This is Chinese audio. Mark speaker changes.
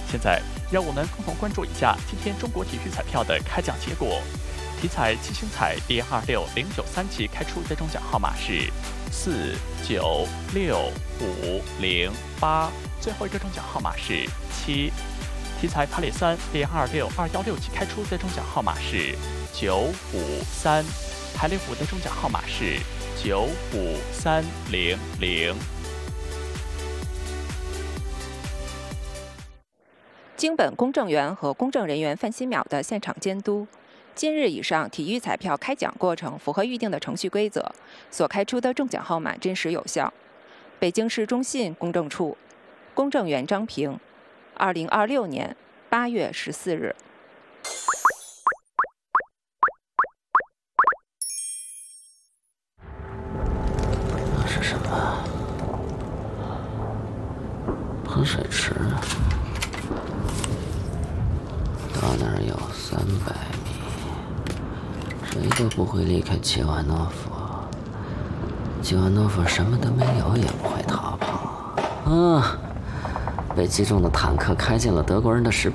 Speaker 1: 现在，让我们共同关注一下今天中国体育彩票的开奖结果。体彩七星彩第26093期开出最终奖号码是4965508，最后一个中奖号码是7。体彩排列3第26216期开出最终奖号码是953，排列5的中奖号码是95300。
Speaker 2: 经本公证员和公证人员范新淼的现场监督，今日以上体育彩票开奖过程符合预定的程序规则，所开出的中奖号码真实有效。北京市中信公证处，公证员张平，2026年8月14日。
Speaker 3: 那是什么？喷水池。到那儿有300米，谁都不会离开齐瓦诺夫。齐瓦诺夫什么都没有，也不会逃跑。被击中的坦克开进了德国人的10